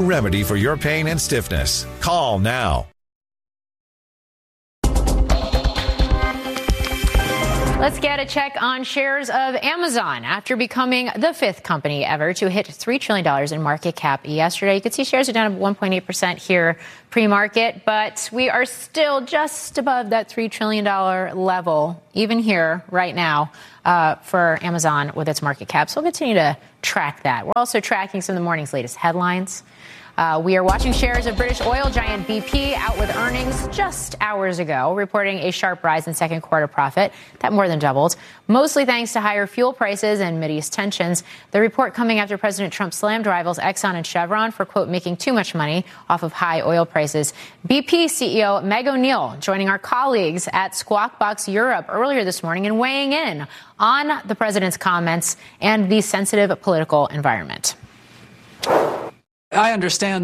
remedy for your pain and stiffness. Call now. Let's get a check on shares of Amazon after becoming the fifth company ever to hit $3 trillion in market cap yesterday. You can see shares are down 1.8% here pre-market, but we are still just above that $3 trillion level, even here right now, for Amazon with its market cap. So we'll continue to track that. We're also tracking some of the morning's latest headlines. We are watching shares of British oil giant BP out with earnings just hours ago, reporting a sharp rise in second quarter profit that more than doubled, mostly thanks to higher fuel prices and Mideast tensions. The report coming after President Trump slammed rivals Exxon and Chevron for, quote, making too much money off of high oil prices. BP CEO Meg O'Neill joining our colleagues at Squawk Box Europe earlier this morning and weighing in on the president's comments and the sensitive political environment. I understand